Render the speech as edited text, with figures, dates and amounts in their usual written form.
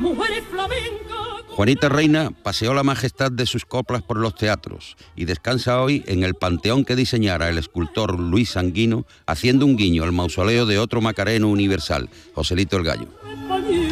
mujeres flamencas. Juanita Reina paseó la majestad de sus coplas por los teatros y descansa hoy en el panteón que diseñara el escultor Luis Sanguino, haciendo un guiño al mausoleo de otro macareno universal, Joselito el Gallo.